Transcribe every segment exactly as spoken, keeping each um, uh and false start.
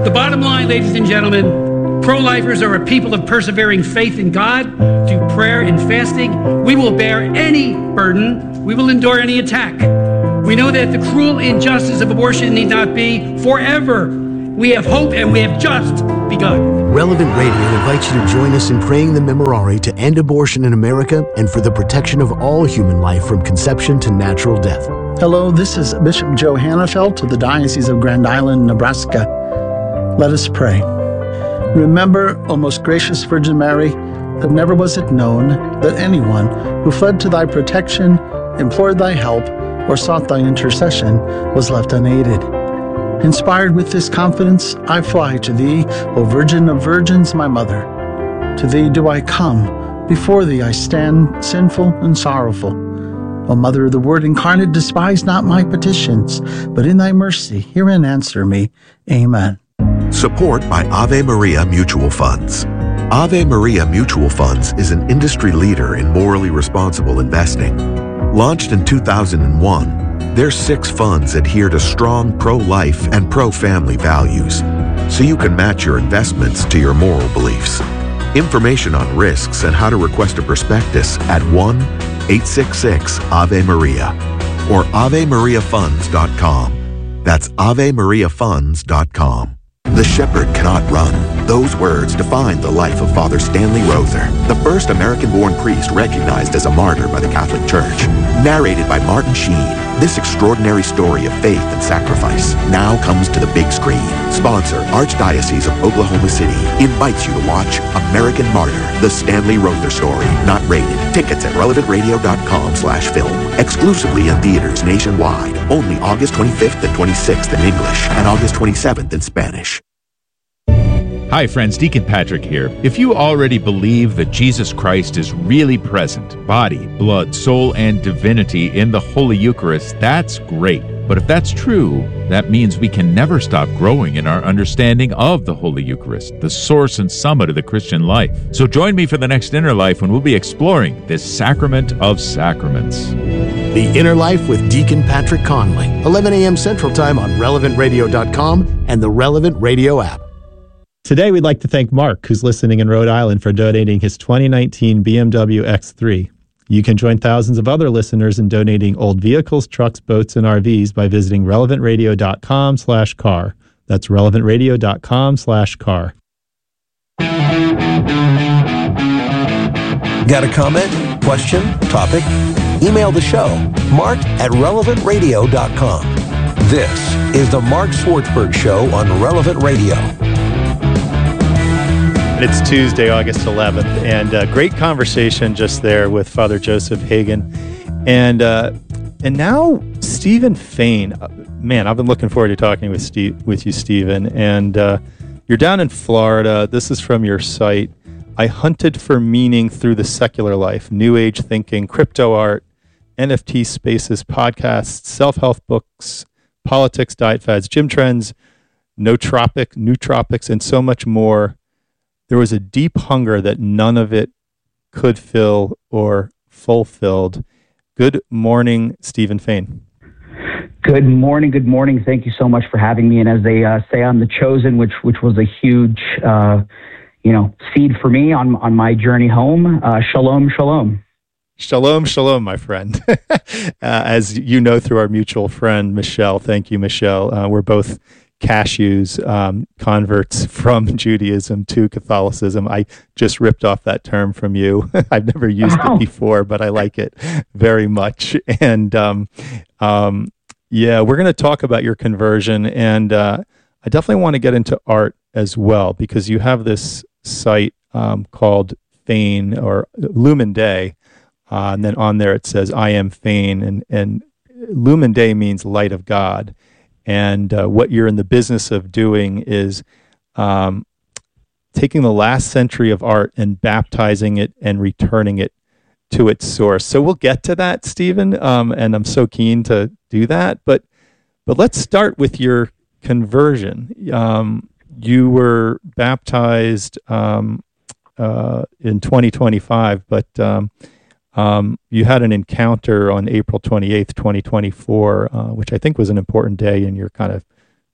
The bottom line, ladies and gentlemen, pro-lifers are a people of persevering faith in God through prayer and fasting. We will bear any burden. We will endure any attack. We know that the cruel injustice of abortion need not be forever. We have hope and we have just begun. Relevant Radio invites you to join us in praying the Memorare to end abortion in America and for the protection of all human life from conception to natural death. Hello, this is Bishop Joe Hannafelt of the Diocese of Grand Island, Nebraska. Let us pray. Remember, O most gracious Virgin Mary, that never was it known that anyone who fled to thy protection, implored thy help, or sought thy intercession was left unaided. Inspired with this confidence, I fly to thee, O Virgin of Virgins, my Mother. To thee do I come, before thee I stand, sinful and sorrowful. O Mother of the Word incarnate, despise not my petitions, but in thy mercy hear and answer me. Amen. Support by Ave Maria Mutual Funds. Ave Maria Mutual Funds is an industry leader in morally responsible investing. Launched in two thousand one, their six funds adhere to strong pro-life and pro-family values, so you can match your investments to your moral beliefs. Information on risks and how to request a prospectus at one eight six six Ave Maria or ave maria funds dot com. That's ave maria funds dot com. The shepherd cannot run. Those words define the life of Father Stanley Rother, the first American-born priest recognized as a martyr by the Catholic Church. Narrated by Martin Sheen, this extraordinary story of faith and sacrifice now comes to the big screen. Sponsor, Archdiocese of Oklahoma City, invites you to watch American Martyr, the Stanley Rother story, not rated. Tickets at relevant radio dot com slash film. Exclusively in theaters nationwide. Only August twenty-fifth and twenty-sixth in English and August twenty-seventh in Spanish. Hi friends, Deacon Patrick here. If you already believe that Jesus Christ is really present, body, blood, soul, and divinity in the Holy Eucharist, that's great. But if that's true, that means we can never stop growing in our understanding of the Holy Eucharist, the source and summit of the Christian life. So join me for the next Inner Life when we'll be exploring this sacrament of sacraments. The Inner Life with Deacon Patrick Conley, eleven a.m. Central Time on relevant radio dot com and the Relevant Radio app. Today, we'd like to thank Mark, who's listening in Rhode Island, for donating his twenty nineteen B M W X three. You can join thousands of other listeners in donating old vehicles, trucks, boats, and R Vs by visiting relevant radio dot com slash car. That's relevant radio dot com slash car. Got a comment, question, topic? Email the show, mark at relevant radio dot com. This is the Mark Swartzberg Show on Relevant Radio. It's Tuesday, August eleventh, and a great conversation just there with Father Joseph Hagan. And uh, and now Stephen Fain. Man, I've been looking forward to talking with Steve, with you, Stephen. And uh, you're down in Florida. This is from your site. I hunted for meaning through the secular life, New Age thinking, crypto art, N F T spaces, podcasts, self-help books, politics, diet fads, gym trends, nootropic, nootropics, and so much more. There was a deep hunger that none of it could fill or fulfilled. Good morning, Stephen Fain. Good morning. Good morning. Thank you so much for having me. And as they uh, say, I'm the chosen, which which was a huge, uh, you know, seed for me on on my journey home. Uh, shalom, shalom. Shalom, shalom, my friend. uh, as you know through our mutual friend, Michelle. Thank you, Michelle. Uh, we're both cashews, um, converts from Judaism to Catholicism. I just ripped off that term from you. I've never used oh. it before, but I like it very much. And um, um, yeah, we're going to talk about your conversion. And uh, I definitely want to get into art as well, because you have this site um, called Fain or Lumen Day. Uh, and then on there it says, I am Fain. And, and Lumen Day means light of God. And uh, what you're in the business of doing is um, taking the last century of art and baptizing it and returning it to its source. So we'll get to that, Stephen, um, and I'm so keen to do that. But but let's start with your conversion. Um, you were baptized um, uh, in twenty twenty-five, but um, Um, you had an encounter on April twenty-eighth, twenty twenty-four, uh, which I think was an important day in your kind of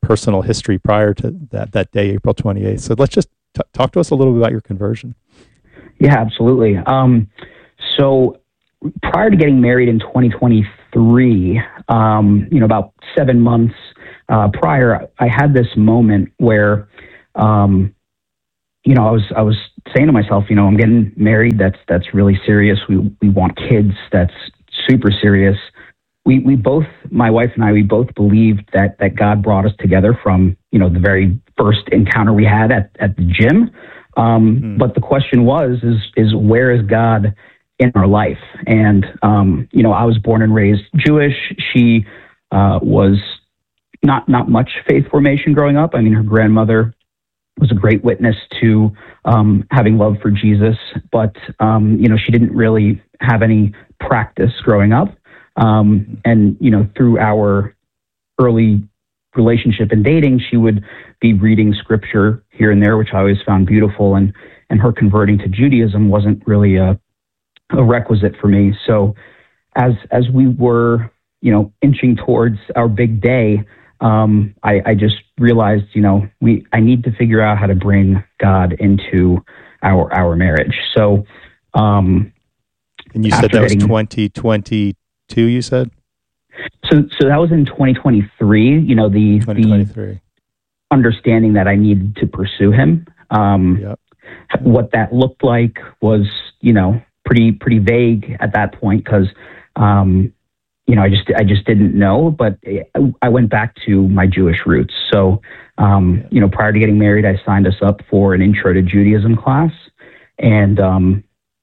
personal history prior to that that day, April twenty-eighth. So let's just t- talk to us a little bit about your conversion. Yeah, absolutely. Um, so prior to getting married in twenty twenty-three, um, you know, about seven months uh, prior, I had this moment where, um, you know, I was I was saying to myself, you know, I'm getting married. That's that's really serious. We we want kids. That's super serious. We we both, my wife and I, we both believed that that God brought us together from, you know, the very first encounter we had at at the gym. Um, mm. But the question was, is is where is God in our life? And um, you know, I was born and raised Jewish. She uh, was not not much faith formation growing up. I mean, her grandmother was a great witness to um, having love for Jesus, but um, you know, she didn't really have any practice growing up. Um, and you know, through our early relationship and dating, she would be reading scripture here and there, which I always found beautiful. And and her converting to Judaism wasn't really a, a requisite for me. So as as we were, you know, inching towards our big day, um, I, I just realized, you know, we I need to figure out how to bring God into our our marriage. So, um, and you said that was twenty twenty-two. You said. So, so that was in twenty twenty-three. You know, the twenty twenty-three. The understanding that I needed to pursue him. Um, yep. What that looked like was, you know, pretty pretty vague at that point because, um, you know, I just I just didn't know. But I went back to my Jewish roots. So, um, yeah. you know, prior to getting married, I signed us up for an Intro to Judaism class, and um,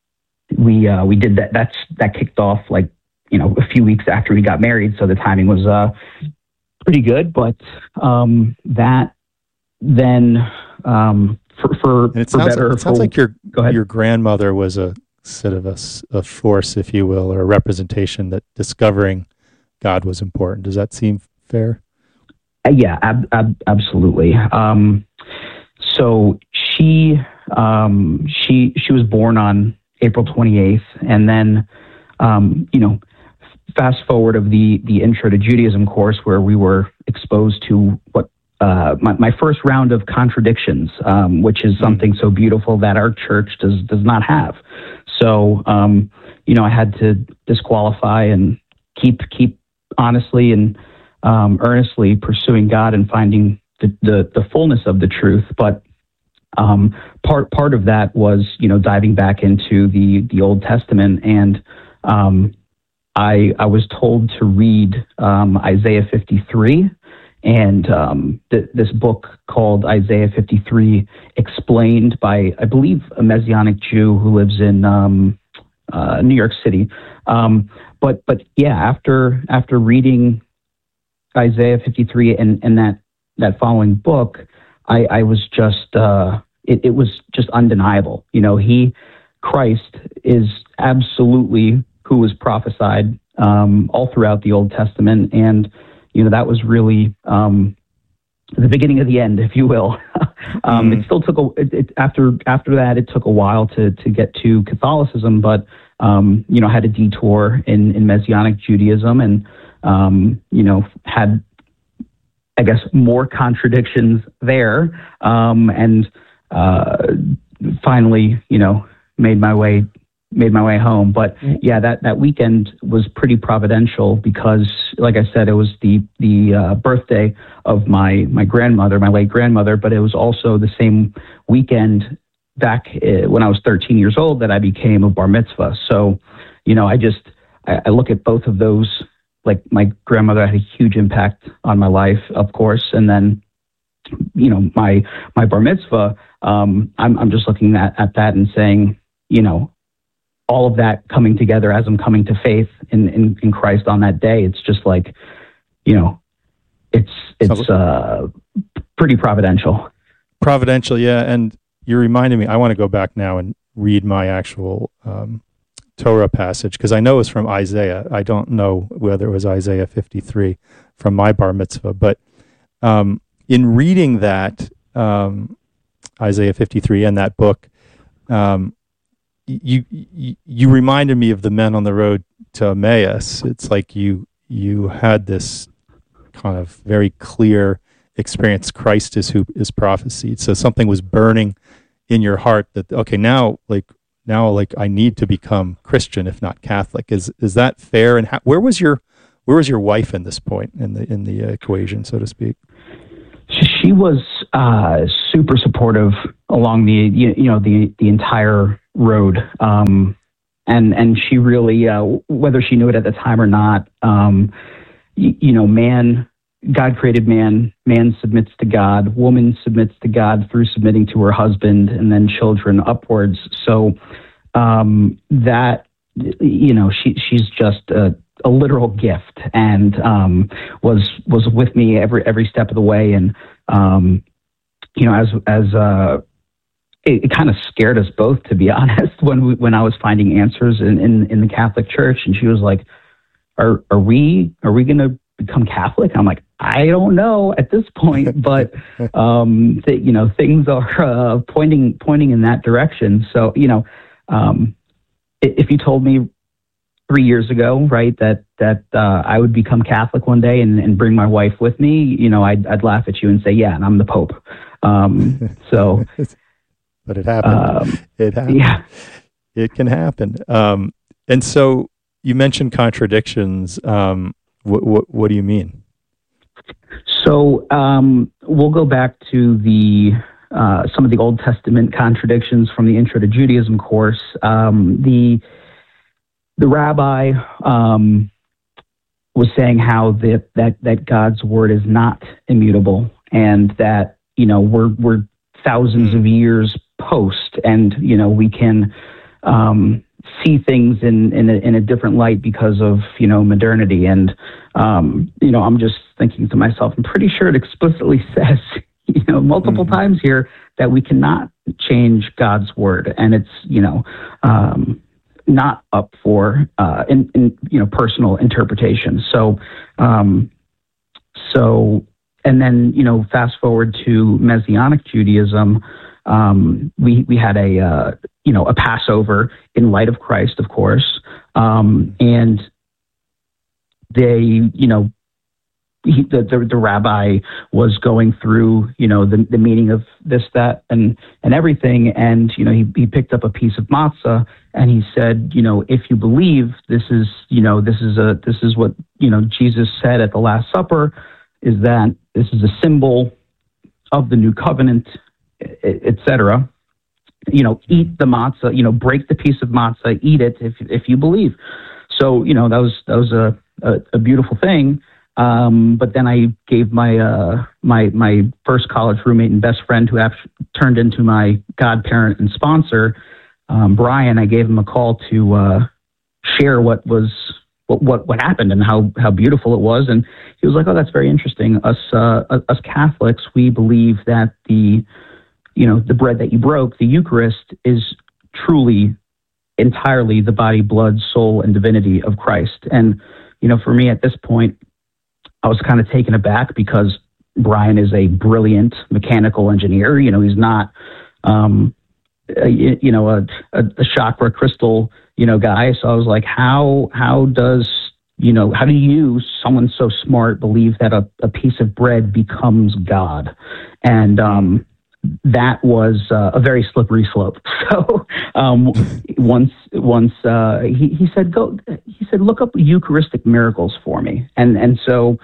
we uh, we did that. That's that kicked off like, you know, a few weeks after we got married. So the timing was uh, pretty good, but um, that then um, for, for, and it for sounds, better. It sounds for, like your, your grandmother was a sort of a, a force, if you will, or a representation that discovering God was important. Does that seem fair? Uh, yeah, ab- ab- absolutely. Um, so she, um, she, she was born on April twenty-eighth, and then, um, you know, fast forward of the the Intro to Judaism course, where we were exposed to what uh, my, my first round of contradictions, um, which is something so beautiful that our church does does not have. So, um, you know, I had to disqualify and keep keep honestly and um, earnestly pursuing God and finding the, the the fullness of the truth, but. Um, part part of that was, you know, diving back into the the Old Testament, and um, I I was told to read um, Isaiah fifty-three, and um, th- this book called Isaiah fifty-three, explained by, I believe, a Messianic Jew who lives in um, uh, New York City. Um, but but yeah, after after reading Isaiah fifty-three and and that that following book. I, I was just, uh, it, it was just undeniable. You know, he, Christ is absolutely who was prophesied um, all throughout the Old Testament. And, you know, that was really um, the beginning of the end, if you will. um, mm. It still took, a, it, it, after after that, it took a while to to get to Catholicism, but, um, you know, had a detour in, in Messianic Judaism and, um, you know, had, I guess, more contradictions there, um, and uh, finally, you know, made my way made my way home. But yeah, that, that weekend was pretty providential because, like I said, it was the the uh, birthday of my my grandmother, my late grandmother. But it was also the same weekend back uh, when I was thirteen years old that I became a bar mitzvah. So, you know, I just I, I look at both of those. Like my grandmother had a huge impact on my life, of course, and then, you know, my my bar mitzvah. Um, I'm I'm just looking at, at that and saying, you know, all of that coming together as I'm coming to faith in, in, in Christ on that day. It's just like, you know, it's it's uh, pretty providential. Providential, yeah. And you reminded me. I want to go back now and read my actual. Um, Torah passage, because I know it's from Isaiah. I don't know whether it was Isaiah fifty-three from my bar mitzvah, but um, in reading that um, Isaiah fifty-three and that book, um, you, you you reminded me of the men on the road to Emmaus. It's like you you had this kind of very clear experience Christ is who is prophesied. So something was burning in your heart that, okay, now like now like I need to become Christian, if not Catholic. Is is that fair? And how, where was your where was your wife in this point in the in the equation, so to speak? She was uh, super supportive along the you, you know the the entire road, um, and and she really uh, whether she knew it at the time or not, um, you, you know, man, God created man, man submits to God, woman submits to God through submitting to her husband, and then children upwards. So um, that you know, she she's just a, a literal gift, and um, was was with me every every step of the way. And um, you know, as as uh, it, it kind of scared us both, to be honest, when we, when I was finding answers in, in, in the Catholic Church, and she was like, "Are are we are we going to become Catholic?" I'm like, "I don't know at this point, but um, th- you know, things are uh, pointing pointing in that direction." So you know. Um, If you told me three years ago, right, that that uh, I would become Catholic one day and, and bring my wife with me, you know, I'd, I'd laugh at you and say, "Yeah, and I'm the Pope." Um, so, but it happened. Um, it happened. Yeah, it can happen. Um, and so you mentioned contradictions. Um, what, what what do you mean? So um, we'll go back to the. Uh, some of the Old Testament contradictions from the Intro to Judaism course. Um, the the rabbi um, was saying how that, that that God's word is not immutable, and that you know we're we're thousands of years post, and you know we can um, see things in in a, in a different light because of you know modernity. And um, you know I'm just thinking to myself, I'm pretty sure it explicitly says. You know, multiple mm-hmm. times here that we cannot change God's word, and it's you know um, not up for uh, in, in you know personal interpretation. So, um, so and then you know fast forward to Messianic Judaism, um, we we had a uh, you know a Passover in light of Christ, of course, um, and they you know. He, the, the the rabbi was going through, you know, the, the meaning of this, that, and and everything, and you know, he he picked up a piece of matzah and he said, you know, if you believe this is, you know, this is a this is what you know Jesus said at the Last Supper, is that this is a symbol of the new covenant, et cetera. You know, eat the matzah, you know, break the piece of matzah, eat it if if you believe. So you know, that was that was a a, a beautiful thing. Um, but then I gave my uh, my my first college roommate and best friend, who actually turned into my godparent and sponsor, um, Brian. I gave him a call to uh, share what was what, what what happened and how how beautiful it was, and he was like, "Oh, that's very interesting. Us uh, us Catholics, we believe that the you know the bread that you broke, the Eucharist, is truly entirely the body, blood, soul, and divinity of Christ." And you know, for me at this point, I was kind of taken aback because Brian is a brilliant mechanical engineer. You know, he's not, um, a, you know, a, a, a chakra crystal, you know, guy. So I was like, how, how does, you know, how do you, someone so smart, believe that a, a piece of bread becomes God? And um, that was uh, a very slippery slope. So um, once, once uh, he, he said, go, he said, look up Eucharistic miracles for me. And, and so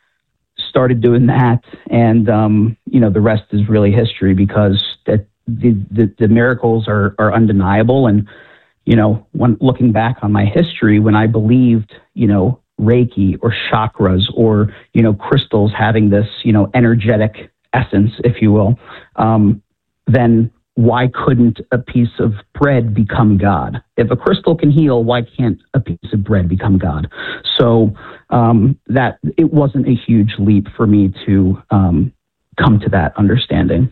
started doing that. And, um, you know, the rest is really history, because that the, the, the miracles are, are undeniable. And, you know, when looking back on my history, when I believed, you know, Reiki or chakras or, you know, crystals having this, you know, energetic essence, if you will, um, then why couldn't a piece of bread become God? If a crystal can heal, why can't a piece of bread become God? So um, that it wasn't a huge leap for me to um, come to that understanding.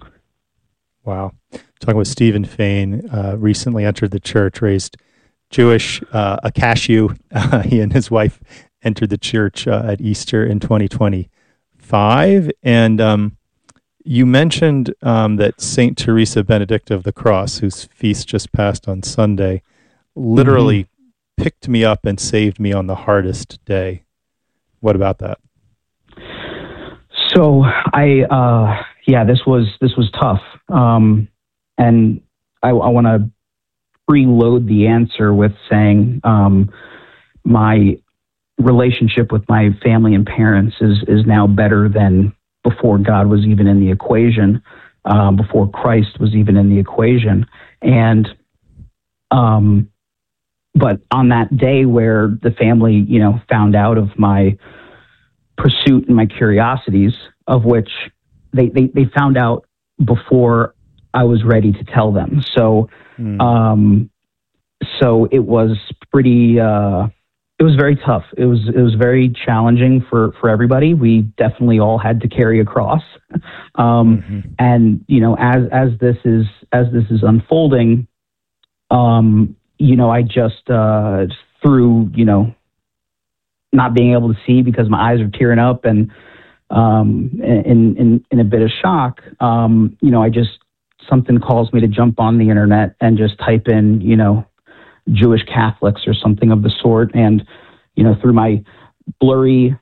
Wow. Talking with Stephen Fain, uh, recently entered the church, raised Jewish, uh, a cashew. Uh, he and his wife entered the church uh, at Easter in twenty twenty-five. And um, you mentioned um, that Saint Teresa Benedicta of the Cross, whose feast just passed on Sunday, literally mm-hmm. picked me up and saved me on the hardest day. What about that? So I, uh, yeah, this was this was tough, um, and I, I want to preload the answer with saying um, my relationship with my family and parents is is now better than before God was even in the equation, um, before Christ was even in the equation, and um, but on that day where the family, you know, found out of my pursuit and my curiosities, of which they, they, they found out before I was ready to tell them. So, mm. um, so it was pretty, uh, it was very tough. It was, it was very challenging for, for everybody. We definitely all had to carry a cross. Um, mm-hmm. and, you know, as, as this is, as this is unfolding, um, you know, I just, uh, through, you know, not being able to see because my eyes are tearing up and, um, in, in, in a bit of shock, um, you know, I just, something calls me to jump on the internet and just type in, you know, Jewish Catholics or something of the sort. And, you know, through my blurry,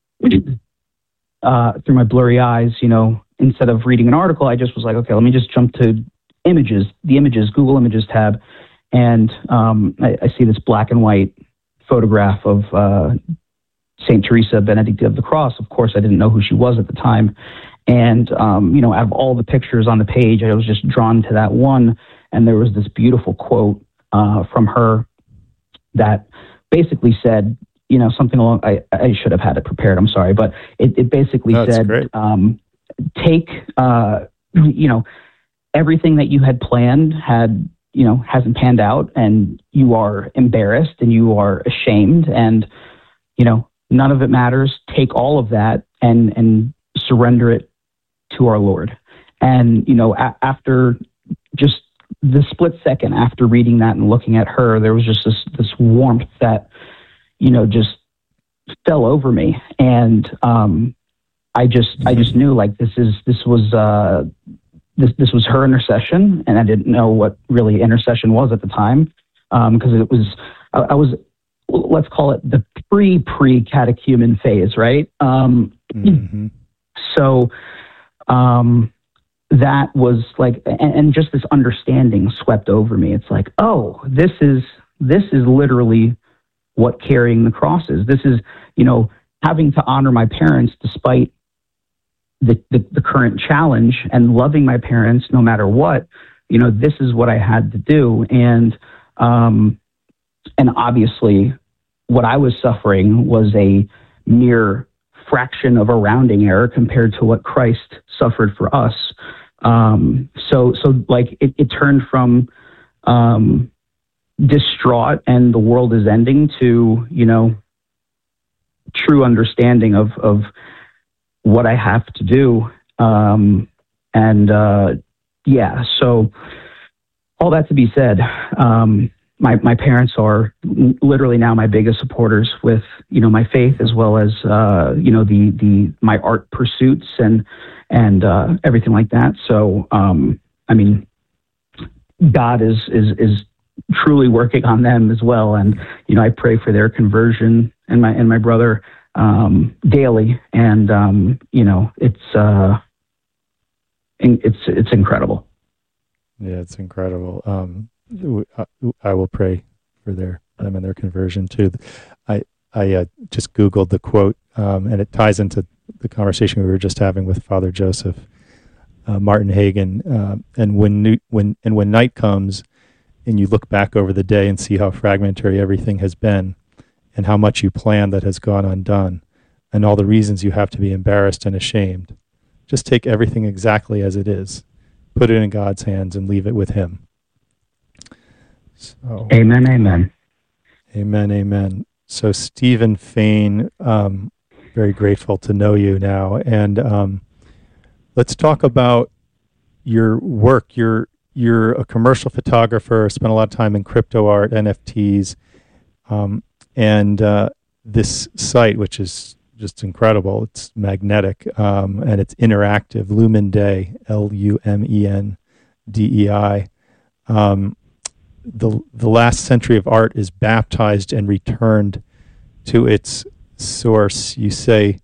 uh, through my blurry eyes, you know, instead of reading an article, I just was like, okay, let me just jump to images, the images, Google Images tab. And um, I, I see this black and white photograph of uh, Saint Teresa Benedicta of the Cross. Of course, I didn't know who she was at the time. And, um, you know, out of all the pictures on the page, I was just drawn to that one. And there was this beautiful quote uh, from her that basically said, you know, something along, I, I should have had it prepared, I'm sorry, but it, it basically no, said, um, take, uh, you know, everything that you had planned had, you know, hasn't panned out, and you are embarrassed and you are ashamed, and, you know, none of it matters. Take all of that and, and surrender it to our Lord. And, you know, a- after just the split second after reading that and looking at her, there was just this, this warmth that, you know, just fell over me. And, um, I just, I just knew like, this is, this was, uh, This this was her intercession, and I didn't know what really intercession was at the time, because um, it was I, I was let's call it the pre pre catechumen phase, right? Um, mm-hmm. So um, that was like, and, and just this understanding swept over me. It's like, oh, this is this is literally what carrying the cross is. This is, you know, having to honor my parents despite The, the, the current challenge, and loving my parents no matter what. You know, this is what I had to do. And, um, and obviously what I was suffering was a mere fraction of a rounding error compared to what Christ suffered for us. Um, so, so like it, it turned from, um, distraught and the world is ending to, you know, true understanding of, of, what I have to do. Um, and, uh, yeah, so all that to be said, um, my, my parents are literally now my biggest supporters with, you know, my faith, as well as, uh, you know, the, the, my art pursuits and, and, uh, everything like that. So, um, I mean, God is, is, is truly working on them as well. And, you know, I pray for their conversion, and my, and my brother, um, daily. And, um, you know, it's, uh, it's, it's incredible. Yeah, it's incredible. Um, I will pray for their, them and their conversion too. I, I, uh, just Googled the quote, um, and it ties into the conversation we were just having with Father Joseph, uh, Martin Hagen. Uh, and when, new, when, and when night comes and you look back over the day and see how fragmentary everything has been, and how much you planned that has gone undone, and all the reasons you have to be embarrassed and ashamed. Just take everything exactly as it is, put it in God's hands, and leave it with Him. So, amen, amen. Amen, amen. So Stephen Fain, um, very grateful to know you now. And um, let's talk about your work. You're, you're a commercial photographer, spent a lot of time in crypto art, N F Ts, um, And uh, this site, which is just incredible, it's magnetic, um, and it's interactive, Lumen Dei, L U M E N D E I. Um, the, the last century of art is baptized and returned to its source. You say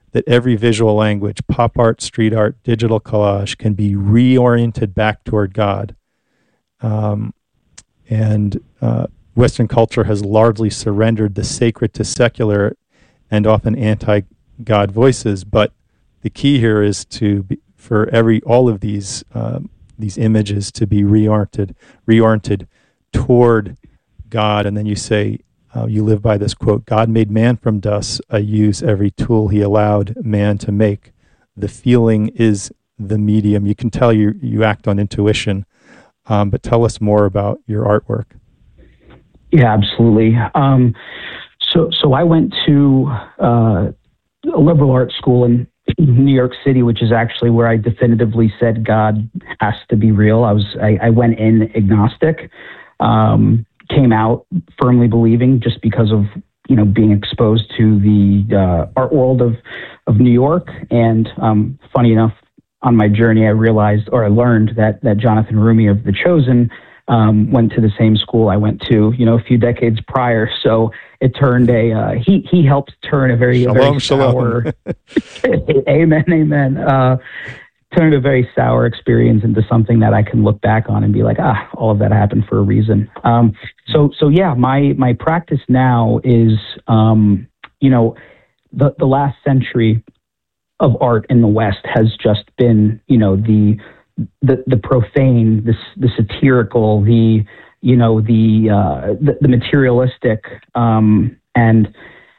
that every visual language, pop art, street art, digital collage, can be reoriented back toward God. Um, and uh, Western culture has largely surrendered the sacred to secular and often anti-God voices. But the key here is to be, for every all of these uh, these images to be reoriented, reoriented toward God. And then you say, uh, you live by this quote: "God made man from dust. I use every tool He allowed man to make. The feeling is the medium." You can tell you you act on intuition. Um, but tell us more about your artwork. Yeah, absolutely. Um, so, so I went to uh, a liberal arts school in New York City, which is actually where I definitively said God has to be real. I was, I, I went in agnostic, um, came out firmly believing, just because of you know being exposed to the uh, art world of of New York. And um, funny enough, on my journey, I realized, or I learned that that Jonathan Rumi of The Chosen um, went to the same school I went to, you know, a few decades prior. So it turned a uh, he he helped turn a very shalom, a very shalom. sour amen amen uh, turned a very sour experience into something that I can look back on and be like, ah, all of that happened for a reason. Um, so so yeah, my my practice now is um, you know the the last century of art in the West has just been, you know, the the, the profane, the, the satirical, the, you know, the uh, the, the materialistic, um, and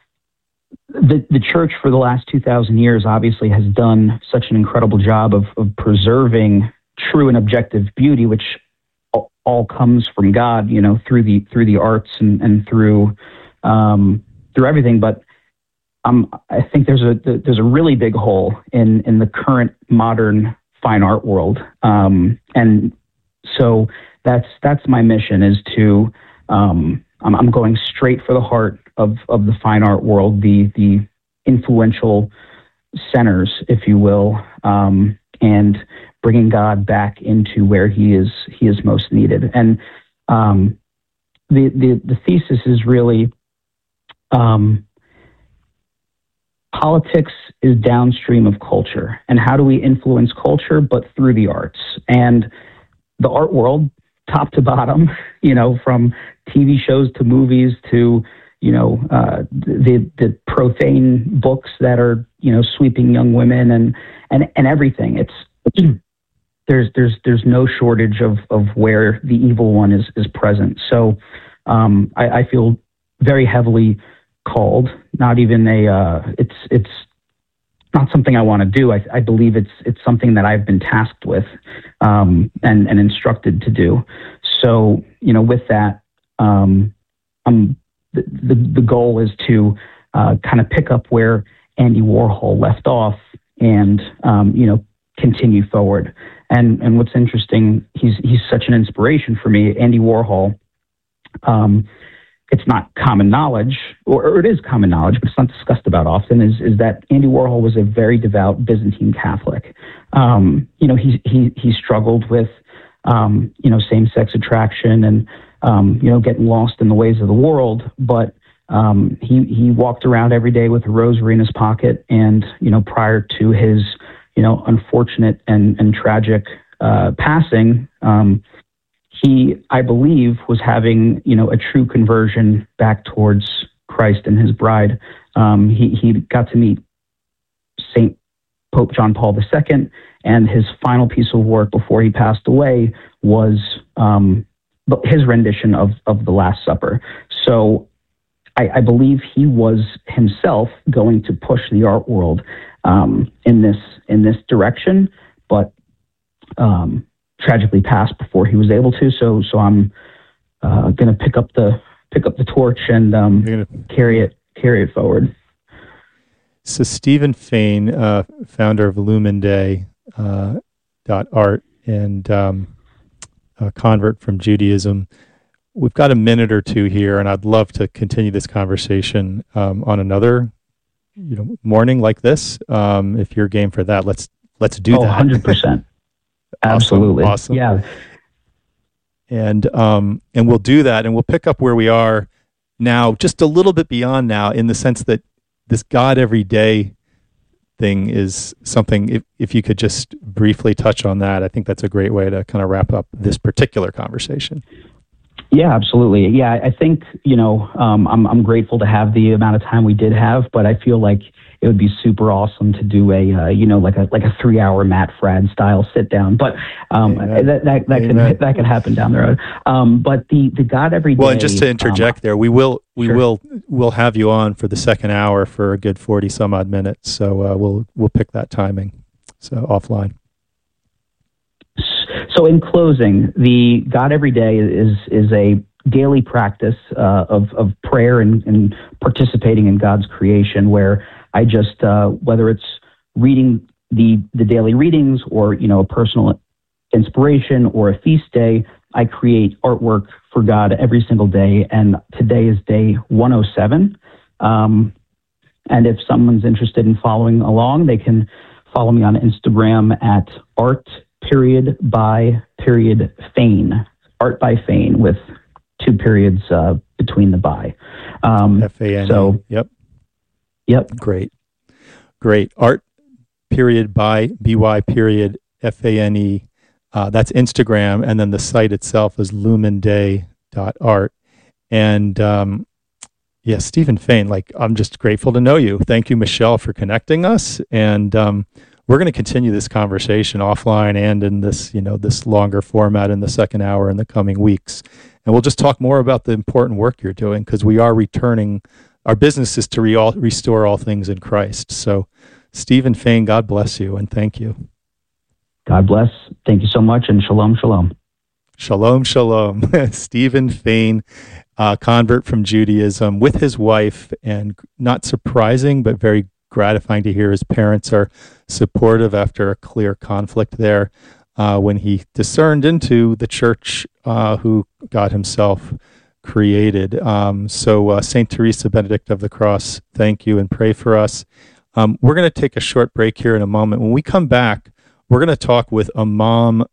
the the church for the last two thousand years obviously has done such an incredible job of of preserving true and objective beauty, which all, all comes from God, you know, through the through the arts and and through um, through everything, but. Um, I think there's a there's a really big hole in, in the current modern fine art world, um, and so that's that's my mission is to um, I'm, I'm going straight for the heart of, of the fine art world, the the influential centers, if you will, um, and bringing God back into where he is he is most needed. And um, the the the thesis is really. Um, Politics is downstream of culture. And how do we influence culture? But through the arts. And the art world, top to bottom, you know, from T V shows to movies to, you know, uh, the the profane books that are, you know, sweeping young women and and, and everything. It's there's there's there's no shortage of of where the evil one is is present. So um, I, I feel very heavily called, not even a, uh, it's, it's not something I want to do. I, I believe it's, it's something that I've been tasked with, um, and, and instructed to do. So, you know, with that, um, um, the, the, the goal is to, uh, kind of pick up where Andy Warhol left off and, um, you know, continue forward. And, and what's interesting, he's, he's such an inspiration for me. Andy Warhol, um, it's not common knowledge, or, or it is common knowledge, but it's not discussed about often, is, is that Andy Warhol was a very devout Byzantine Catholic. Um, you know, he, he, he struggled with, um, you know, same-sex attraction and, um, you know, getting lost in the ways of the world. But um, he, he walked around every day with a rosary in his pocket. And, you know, prior to his, you know, unfortunate and, and tragic uh, passing, um, he, I believe, was having, you know, a true conversion back towards Christ and his bride. Um, he, he got to meet Saint Pope John Paul the Second, and his final piece of work before he passed away was um, his rendition of, of the Last Supper. So I, I believe he was himself going to push the art world um, in this in this direction, but um, tragically passed before he was able to. So, so I'm uh, going to pick up the pick up the torch and um, gonna... carry it carry it forward. So, Stephen Fain, uh, founder of Lumen Day uh, dot art and um, a convert from Judaism. We've got a minute or two here, and I'd love to continue this conversation um, on another, you know, morning like this. Um, if you're game for that, let's let's do oh, that. one hundred percent. Absolutely. Awesome. Yeah. And um, and we'll do that, and we'll pick up where we are now, just a little bit beyond now, in the sense that this God every day thing is something, if, if you could just briefly touch on that, I think that's a great way to kind of wrap up this particular conversation. Yeah, absolutely. Yeah, I think, you know, um, I'm, I'm grateful to have the amount of time we did have, but I feel like it would be super awesome to do a, uh, you know, like a like a three hour Matt Fradd style sit down. But um, that that that could that could happen down the road. Um, but the the God every day. Well, and just to interject um, there, we will we sure. will we'll have you on for the second hour for a good forty some odd minutes. So uh, we'll we'll pick that timing. So offline. So in closing, the God every day is is a daily practice uh, of of prayer and, and participating in God's creation, where I just, uh, whether it's reading the, the daily readings or, you know, a personal inspiration or a feast day, I create artwork for God every single day. And today is day one oh seven. Um, and if someone's interested in following along, they can follow me on Instagram at art period by period Fain, art by Fain with two periods uh, between the by. Um, F A N E. So, yep. Yep. Great. Great. Art period by B Y period F A N E. Uh, that's Instagram. And then the site itself is lumenday dot art. And um, yeah, Stephen Fain, like, I'm just grateful to know you. Thank you, Michelle, for connecting us. And um, we're going to continue this conversation offline and in this, you know, this longer format in the second hour in the coming weeks. And we'll just talk more about the important work you're doing, because we are returning. Our business is to re- all, restore all things in Christ. So, Stephen Fain, God bless you and thank you. God bless. Thank you so much, and shalom, shalom. Shalom, shalom. Stephen Fain, uh, convert from Judaism, with his wife, and not surprising, but very gratifying to hear his parents are supportive after a clear conflict there uh, when he discerned into the church uh, who God himself created. Um, so uh, Saint Teresa Benedict of the Cross, thank you and pray for us. Um, we're going to take a short break here in a moment. When we come back, we're going to talk with a mom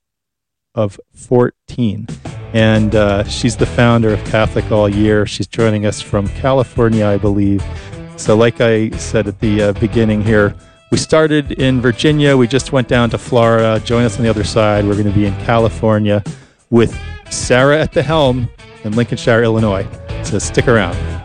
of fourteen, and uh, she's the founder of Catholic All Year. She's joining us from California, I believe. So like I said at the uh, beginning here, we started in Virginia. We just went down to Florida. Join us on the other side. We're going to be in California with Sarah at the helm in Lincolnshire, Illinois. So stick around.